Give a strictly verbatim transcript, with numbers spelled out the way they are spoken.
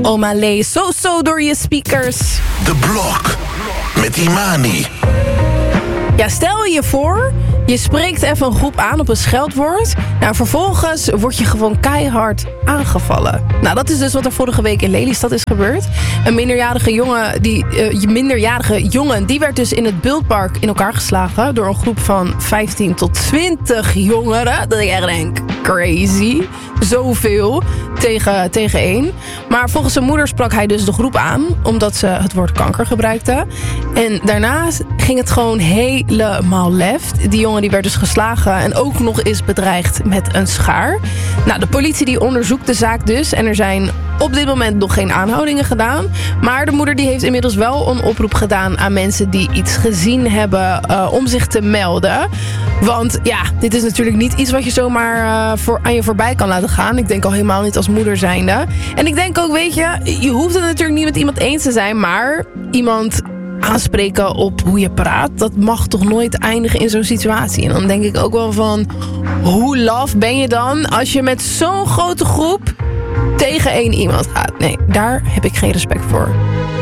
Oma Lee, zo zo door je speakers. De Blok met Imani. Ja, stel je voor, je spreekt even een groep aan op een scheldwoord. Nou, vervolgens word je gewoon keihard aangevallen. Nou, dat is dus wat er vorige week in Lelystad is gebeurd. Een minderjarige jongen, die, uh, minderjarige jongen, die werd dus in het Bultpark in elkaar geslagen door een groep van vijftien tot twintig jongeren. Dat ik echt denk, crazy. Zoveel tegen, tegen één. Maar volgens zijn moeder sprak hij dus de groep aan, omdat ze het woord kanker gebruikte. En daarna ging het gewoon helemaal left. Die jongen die werd dus geslagen en ook nog eens bedreigd met een schaar. Nou, de politie die onderzoekt de zaak dus. En er zijn op dit moment nog geen aanhoudingen gedaan. Maar de moeder die heeft inmiddels wel een oproep gedaan aan mensen die iets gezien hebben uh, om zich te melden. Want ja, dit is natuurlijk niet iets wat je zomaar uh, voor, aan je voorbij kan laten gaan. Ik denk al helemaal niet als moeder zijnde. En ik denk ook, weet je, je hoeft het natuurlijk niet met iemand eens te zijn, maar iemand aanspreken op hoe je praat, dat mag toch nooit eindigen in zo'n situatie. En dan denk ik ook wel van, hoe laf ben je dan als je met zo'n grote groep tegen één iemand gaat? Nee, daar heb ik geen respect voor.